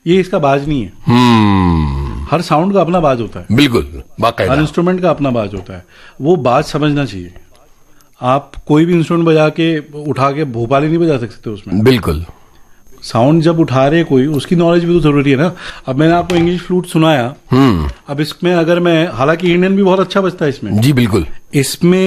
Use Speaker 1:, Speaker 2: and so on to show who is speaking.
Speaker 1: ये इसका बाज नहीं है। हर साउंड का अपना बाज होता है,
Speaker 2: बिल्कुल, बाकायदा
Speaker 1: हर इंस्ट्रूमेंट का अपना बाज होता है, वो बाज समझना चाहिए। आप कोई भी इंस्ट्रूमेंट बजा के उठा के भोपाली नहीं बजा सकते उसमें।
Speaker 2: बिल्कुल,
Speaker 1: साउंड जब उठा रहे कोई, उसकी नॉलेज भी तो जरूरी है ना। अब मैंने आपको इंग्लिश फ्लूट सुनाया, अब इसमें अगर मैं, हालांकि इंडियन भी बहुत अच्छा बजता है इसमें,
Speaker 2: जी बिल्कुल,
Speaker 1: इसमें